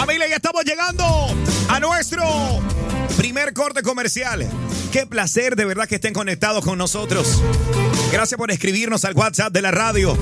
Familia, ya estamos llegando a nuestro primer corte comercial. Qué placer de verdad que estén conectados con nosotros. Gracias por escribirnos al WhatsApp de la radio.